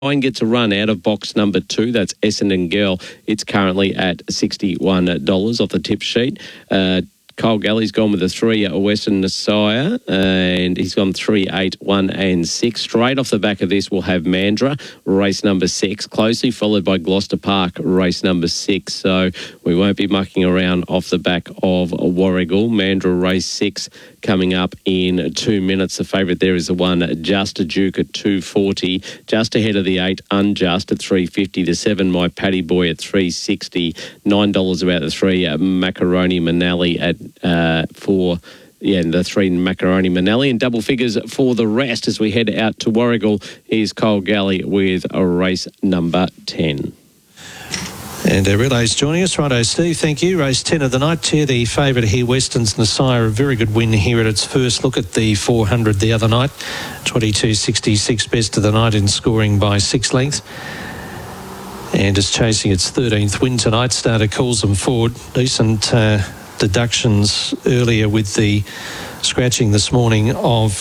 gets a run out of box number 2. That's Essendon Girl. It's currently at $61 off the tip sheet. Kyle Galley's gone with a 3 at Western Messiah, and he's gone 3, 8, 1 and 6. Straight off the back of this, we'll have Mandurah, race number 6, closely followed by Gloucester Park, race number 6. So we won't be mucking around off the back of Warragul. Mandurah, race 6, coming up in 2 minutes. The favourite there is the 1, Just a Duke at 240. Just ahead of the 8, Unjust at 350. The 7, My Paddy Boy at 360. $9 about the 3, Macaroni Manali at the 3 Macaroni Manelli, and double figures for the rest as we head out to Warragul is Kyle Galley with a race number 10. And Relay's joining us. Righto, Steve, thank you. Race 10 of the night. Here, the favourite here, Weston's Messiah, a very good win here at its first look at the 400 the other night. 22.66 best of the night in scoring by 6 lengths. And is chasing its 13th win tonight. Starter calls them forward. Decent deductions earlier with the scratching this morning of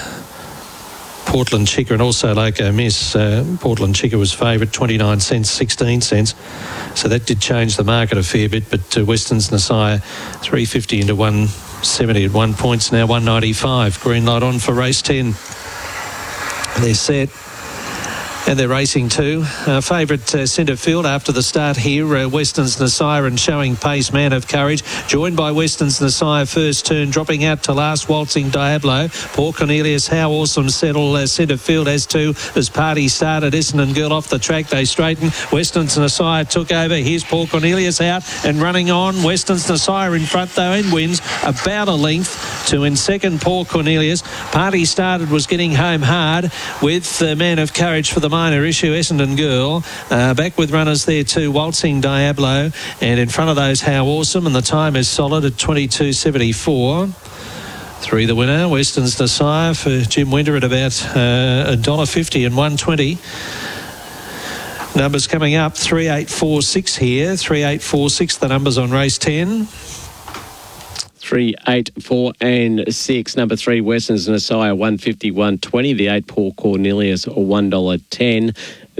Portland Chica and also Loco Miss. Portland Chica was favourite, 29 cents, 16 cents. So that did change the market a fair bit, but Weston's Messiah, 350 into 170 at 1 points, now 195. Green light on for race 10. They're set. And they're racing too. Favourite centre field after the start here. Weston's Messiah and showing pace, Man of Courage. Joined by Weston's Messiah first turn. Dropping out to last, Waltzing Diablo. Paul Cornelius, How Awesome settle centre field as to as Party started. Essendon Girl off the track. They straighten. Weston's Messiah took over. Here's Paul Cornelius out and running on. Weston's Messiah in front though and wins about a length to in second Paul Cornelius. Party started was getting home hard with Man of Courage for the minor issue. Essendon Girl back with runners there too, Waltzing Diablo, and in front of those How Awesome, and the time is solid at 22.74. 3 the winner, Weston's Messiah for Jim Winter at about $1.50 and 120. Numbers coming up 3846 here, 3846 the numbers on race 10. 3, 8, 4 and 6. Number 3, Weston's Messiah, 150, 120. The 8, Paul Cornelius, $1.10.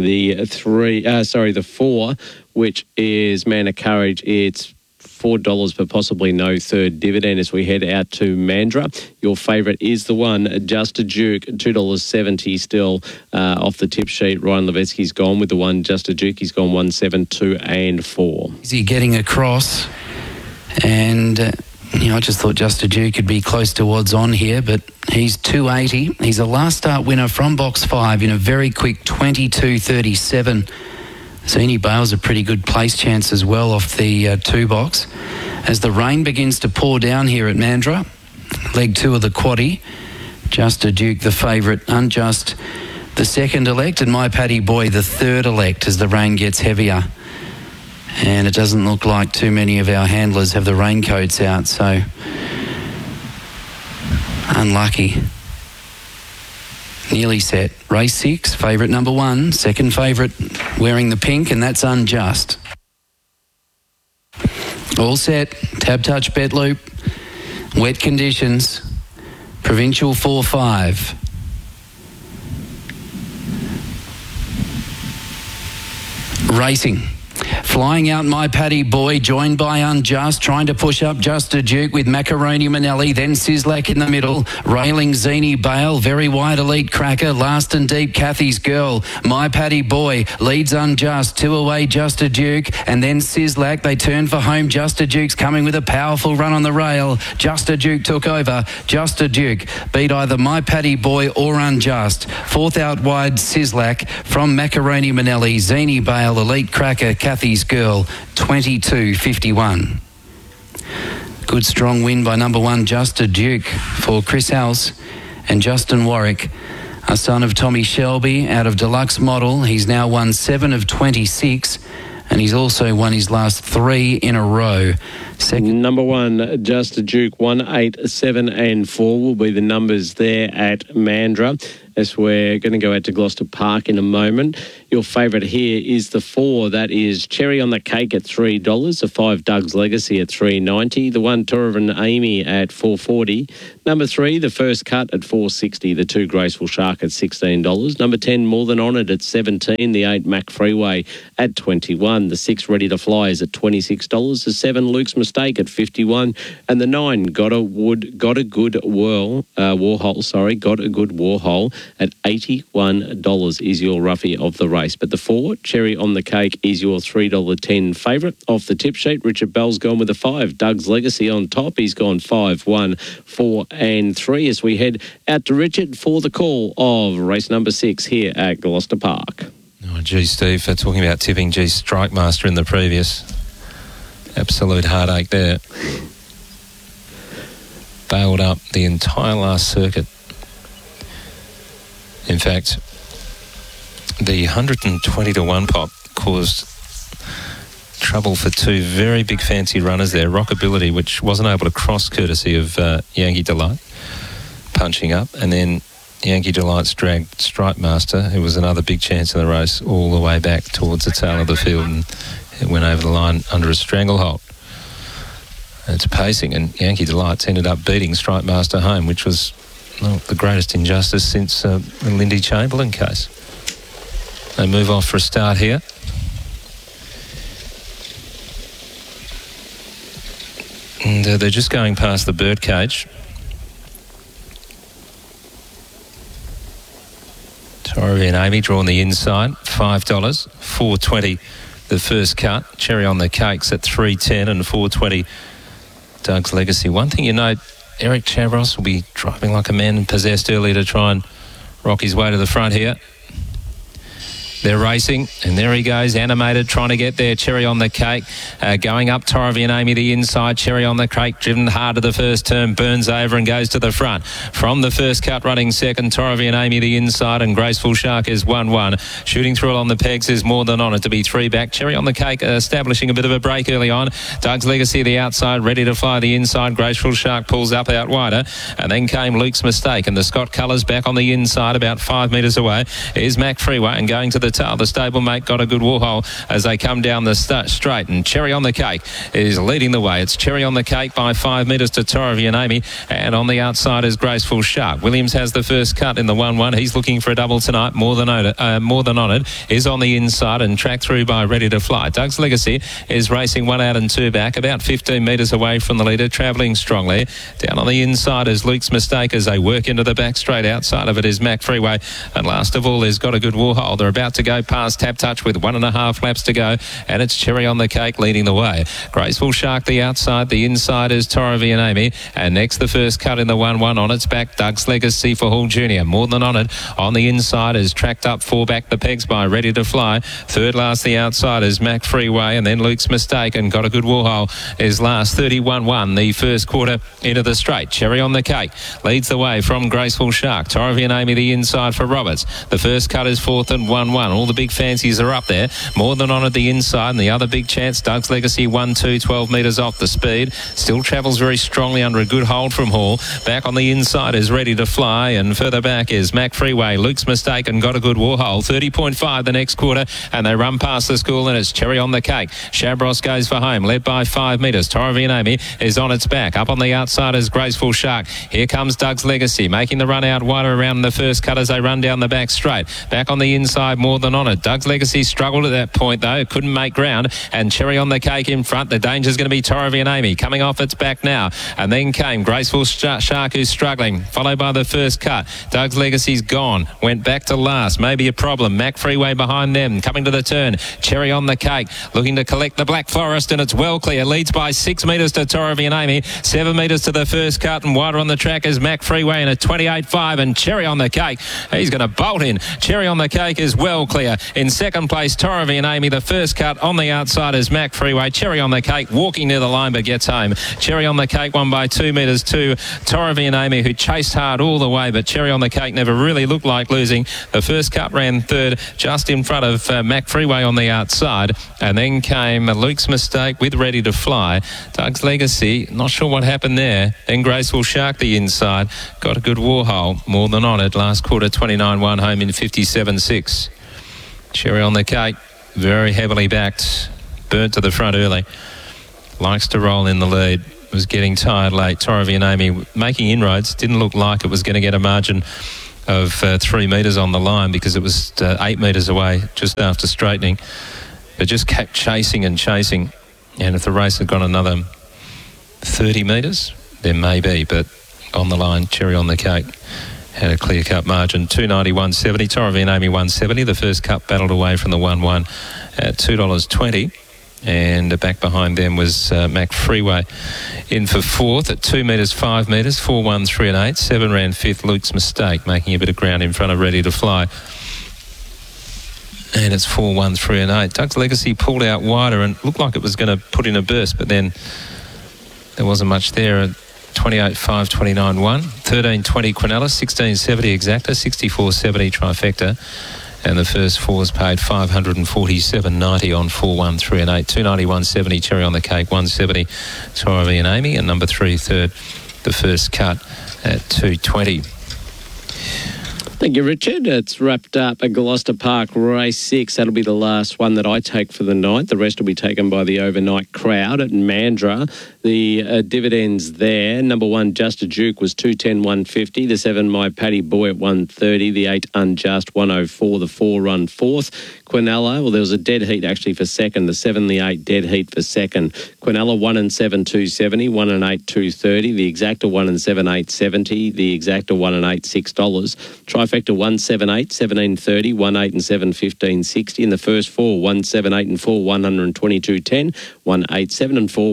The 4, which is Man of Courage, it's $4, but possibly no third dividend as we head out to Mandurah. Your favourite is the 1, Just a Duke, $2.70 still off the tip sheet. Ryan Levesky's gone with the 1, Just a Duke. He's gone 1, 7, 2 and 4. Is he getting across? And I just thought Just a Duke could be close to odds on here, but he's 280. He's a last start winner from box 5 in a very quick 22.37. Zini Bale's a pretty good place chance as well off the 2 box. As the rain begins to pour down here at Mandurah, leg 2 of the quaddie, Just a Duke the favourite, Unjust the second elect, and My Paddy Boy the third elect as the rain gets heavier. And it doesn't look like too many of our handlers have the raincoats out, so unlucky. Nearly set. Race 6, favourite number 1, second favourite wearing the pink, and that's Unjust. All set. Tab touch bet loop. Wet conditions. Provincial 4-5. Racing. Flying out My Paddy Boy, joined by Unjust, trying to push up Just a Duke with Macaroni Manelli, then Sislak in the middle, railing Zini Bale, very wide Elite Cracker, last and deep Kathy's Girl, My Paddy Boy leads Unjust, 2 away Just a Duke, and then Sislak, they turn for home, Just a Duke's coming with a powerful run on the rail, Just a Duke took over, Just a Duke beat either My Paddy Boy or Unjust, 4th out wide Sislak from Macaroni Manelli, Zini Bale, Elite Cracker, Kathy's Girl, 22.51. Good strong win by number 1, Just a Duke, for Chris House and Justin Warwick, a son of Tommy Shelby out of Deluxe Model. He's now won 7 of 26, and he's also won his last 3 in a row. Second, number 1, Just a Duke, 1, 8, 7 and 4 will be the numbers there at Mandurah. as we're going to go out to Gloucester Park in a moment. Your favourite here is the 4. That is Cherry on the Cake at $3. The 5, Doug's Legacy at $3.90. The 1, Torvin Amy at $4.40. Number 3, The First Cut at $4.60. The 2, Graceful Shark at $16. Number 10, More Than Honoured at $17. The 8, Mac Freeway at $21. The 6, Ready to Fly is at $26. The 7, Luke's Mistake at $51. And the 9, Got a Good Warhol at $81 is your roughie of the race. But the 4, Cherry on the Cake, is your $3.10 favourite. Off the tip sheet, Richard Bell's gone with a 5. Doug's Legacy on top. He's gone 5, 1, 4 and 3 as we head out to Richard for the call of race number 6 here at Gloucester Park. Oh, gee, Steve, talking about tipping, Strike Master in the previous. Absolute heartache there. Bailed up the entire last circuit. In fact, the 120 to 1 pop caused trouble for 2 very big fancy runners there. Rockability, which wasn't able to cross courtesy of Yankee Delight, punching up, and then Yankee Delight's dragged Strike Master, who was another big chance in the race, all the way back towards the tail of the field, and it went over the line under a stranglehold. It's pacing, and Yankee Delights ended up beating Strike Master home, which was the greatest injustice since the Lindy Chamberlain case. They move off for a start here. And they're just going past the birdcage. Torrey and Amy draw on the inside, $5, $4.20 the first cut. Cherry on the Cakes at $3.10 and $4.20 Doug's Legacy. One thing you know, Eric Chavros will be driving like a man possessed early to try and rock his way to the front here. They're racing, and there he goes, animated, trying to get there. Cherry on the Cake, going up Torvy and Amy the inside. Cherry on the Cake, driven hard to the first turn, burns over and goes to the front. From the first cut, running second, Torvy and Amy the inside, and Graceful Shark is 1-1. Shooting through along the pegs is More Than Honoured to be 3 back. Cherry on the Cake establishing a bit of a break early on. Doug's Legacy the outside, Ready to Fly the inside. Graceful Shark pulls up out wider, and then came Luke's Mistake, and the Scott Colours back on the inside about 5 metres away is Mac Freeway, and going to the tail, the stablemate Got a Good Warhol as they come down the straight, and Cherry on the Cake is leading the way. It's Cherry on the Cake by 5 metres to Torvy and Amy, and on the outside is Graceful Shark. Williams has the first cut in the 1-1. He's looking for a double tonight. More Than Honoured is on the inside and tracked through by Ready to Fly. Doug's Legacy is racing 1 out and 2 back, about 15 metres away from the leader, travelling strongly. Down on the inside is Luke's Mistake as they work into the back straight. Outside of it is Mac Freeway, and last of all is Got a Good Warhol. They're about to go past Tap Touch with 1.5 laps to go, and it's Cherry on the Cake leading the way. Graceful Shark the outside, the inside is Torvy and Amy, and next the first cut in the 1-1 on its back, Doug's Legacy for Hall Jr. More Than Honoured on the inside is tracked up 4 back the pegs by Ready to Fly. Third last the outside is Mac Freeway, and then Luke's Mistake, and Got a Good Warhol is last. 31-1 the first quarter into the straight. Cherry on the Cake leads the way from Graceful Shark. Torvy and Amy the inside for Roberts. The first cut is 4th and 1-1. All the big fancies are up there. More Than Honoured the inside, and the other big chance, Doug's Legacy 1-2, 12 metres off the speed. Still travels very strongly under a good hold from Hall. Back on the inside is Ready to Fly, and further back is Mac Freeway, Luke's Mistake, and Got a Good Warhol. 30.5 the next quarter, and they run past the school, and it's Cherry on the Cake. Shabros goes for home, led by 5 metres. Torvy and Amy is on its back. Up on the outside is Graceful Shark. Here comes Doug's Legacy, making the run out wider around the first cut as they run down the back straight. Back on the inside, More Than Honoured. Doug's Legacy struggled at that point though, couldn't make ground, and Cherry on the Cake in front. The danger's going to be Torvy and Amy coming off its back now, and then came Graceful Shark, who's struggling, followed by the first cut. Doug's Legacy's gone, went back to last, maybe a problem. Mac Freeway behind them, coming to the turn. Cherry on the Cake looking to collect the Black Forest, and it's well clear, leads by 6 metres to Torvy and Amy, 7 metres to the first cut, and wider on the track is Mac Freeway in a 28.5, and Cherry on the Cake, he's going to bolt in. Cherry on the Cake is well clear. In second place, Torrevy and Amy. The first cut on the outside is Mac Freeway. Cherry on the Cake walking near the line but gets home. Cherry on the Cake won by 2 metres to Torrevy and Amy, who chased hard all the way, but Cherry on the Cake never really looked like losing. The first cut ran third, just in front of Mac Freeway on the outside, and then came Luke's Mistake with Ready to Fly. Doug's Legacy, not sure what happened there. Then Graceful Shark the inside, got a good Warhole, more than on it. Last quarter 29-1 home in 57.6. Cherry on the Cake, very heavily backed, burnt to the front early. Likes to roll in the lead. Was getting tired late. Torrevy and Amy making inroads. Didn't look like it was going to get a margin of 3 metres on the line because it was 8 metres away just after straightening. But just kept chasing and chasing. And if the race had gone another 30 metres, there may be. But on the line, Cherry on the Cake had a clear-cut margin. 290.170. Torrevy and Amy 170. The first cut battled away from the 1-1 at $2.20. And back behind them was Mac Freeway in for fourth at 2 metres, 5 metres, 4-1, 3 and 8. 7 ran fifth, Luke's Mistake, making a bit of ground in front of Ready to Fly. And it's 4-1, 3 and 8. Doug's Legacy pulled out wider and looked like it was going to put in a burst, but then there wasn't much there. 28-5, 29-1. 13-20 Quinella, 16-70 Exacta, 64-70 Trifecta. And the first fours paid $547.90 on 4-1, 3 and 8. 291.70 Cherry on the Cake, 170 Torrevy and Amy, and number 3 third, the first cut at 220. Thank you, Richard. It's wrapped up at Gloucester Park, race 6. That'll be the last one that I take for the night. The rest will be taken by the overnight crowd at Mandurah. The dividends there. Number 1, Just a Duke, was 210.150. The 7, My Paddy Boy, at 130. The 8, Unjust, 104. The 4 run fourth. Quinella, well, there was a dead heat actually for second. The 7, the 8, dead heat for second. Quinella, 1 and 7, 270. 1 and 8, 230. The Exacta, 1 and 7, 870. The Exacta, 1 and 8, $6. Trifecta, 178, 1730, 18 and 7, 1560. In the first 4, 178 and 4, 122.10, 187 and 4,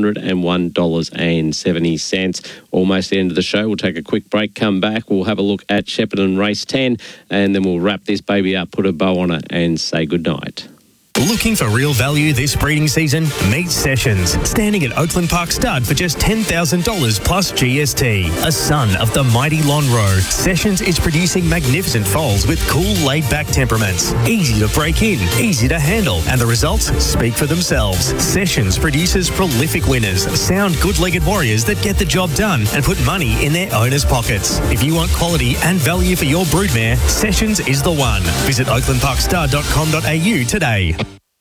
$101.70. Almost the end of the show. We'll take a quick break, come back. We'll have a look at Shepparton Race 10, and then we'll wrap this baby up, put a bow on it, and say goodnight. Looking for real value this breeding season? Meet Sessions, standing at Oakland Park Stud for just $10,000 plus GST. A son of the mighty Lonhro, Sessions is producing magnificent foals with cool, laid-back temperaments. Easy to break in, easy to handle, and the results speak for themselves. Sessions produces prolific winners, sound, good-legged warriors that get the job done and put money in their owners' pockets. If you want quality and value for your broodmare, Sessions is the one. Visit oaklandparkstar.com.au today.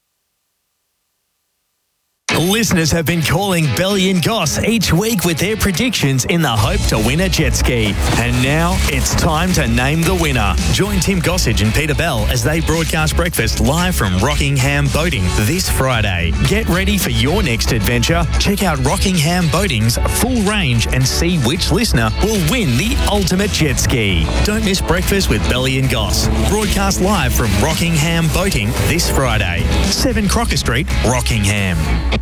Listeners have been calling Belly and Goss each week with their predictions in the hope to win a jet ski. And now it's time to name the winner. Join Tim Gossage and Peter Bell as they broadcast breakfast live from Rockingham Boating this Friday. Get ready for your next adventure. Check out Rockingham Boating's full range and see which listener will win the ultimate jet ski. Don't miss breakfast with Belly and Goss. Broadcast live from Rockingham Boating this Friday. 7 Crocker Street, Rockingham.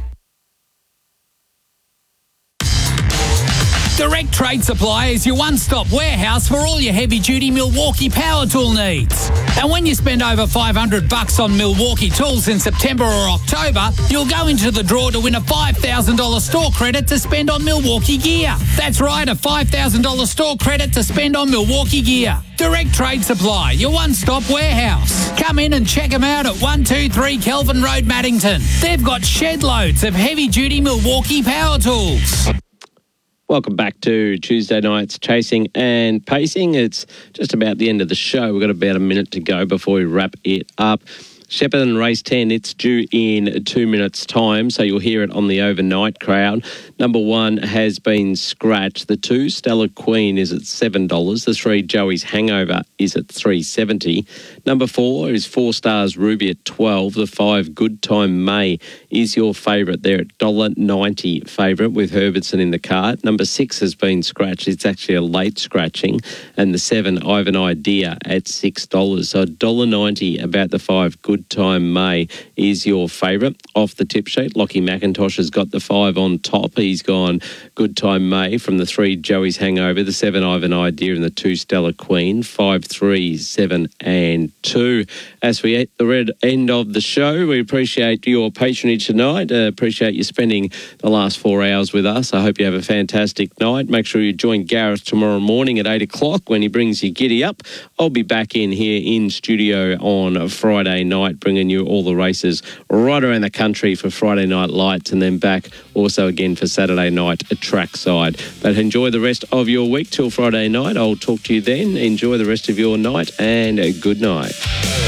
Direct Trade Supply is your one-stop warehouse for all your heavy-duty Milwaukee power tool needs. And when you spend over $500 on Milwaukee tools in September or October, you'll go into the draw to win a $5,000 store credit to spend on Milwaukee gear. That's right, a $5,000 store credit to spend on Milwaukee gear. Direct Trade Supply, your one-stop warehouse. Come in and check them out at 123 Kelvin Road, Maddington. They've got shed loads of heavy-duty Milwaukee power tools. Welcome back to Tuesday night's Chasing and Pacing. It's just about the end of the show. We've got about a minute to go before we wrap it up. Shepparton Race 10, it's due in 2 minutes' time, so you'll hear it on the overnight crowd. Number 1 has been scratched. The 2, Stella Queen, is at $7. The 3, Joey's Hangover, is at $3.70. Number 4 is 4 Stars Ruby at $12. The 5, Good Time May, is your favourite there at $1.90 favourite with Herbertson in the cart. Number 6 has been scratched. It's actually a late scratching. And the 7, I've an Idea, at $6. So $1.90 about the 5, Good Time May, is your favourite. Off the tip sheet, Lockie McIntosh has got the 5 on top. He's gone Good Time May from the 3, Joey's Hangover, the 7, I've an Idea, and the 2, Stella Queen. 5, 3, 7 and 2. As we hit the red end of the show, we appreciate your patronage tonight. Appreciate you spending the last 4 hours with us. I hope you have a fantastic night. Make sure you join Gareth tomorrow morning at 8 o'clock when he brings you Giddy Up. I'll be back in here in studio on Friday night, bringing you all the races right around the country for Friday Night Lights, and then back also again for Saturday night at trackside. But enjoy the rest of your week till Friday night. I'll talk to you then. Enjoy the rest of your night, and good night.